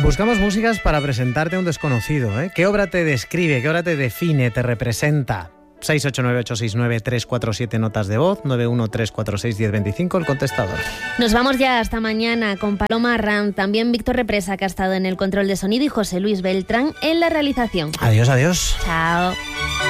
Buscamos músicas para presentarte a un desconocido, ¿eh? ¿Qué obra te describe, qué obra te define, te representa? 689-869-347, notas de voz, 913461025, el contestador. Nos vamos ya hasta mañana con Paloma Ram, también Víctor Represa, que ha estado en el control de sonido, y José Luis Beltrán en la realización. Adiós, adiós. Chao.